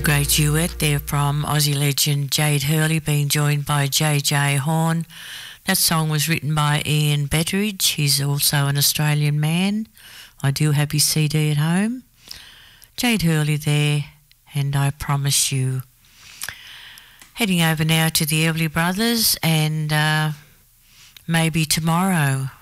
Great duet there from Aussie legend Jade Hurley, being joined by JJ Horn. That song was written by Ian Betteridge. He's also an Australian man. I do have his CD at home. Jade Hurley there, and I Promise You. Heading over now to the Everly Brothers and Maybe Tomorrow.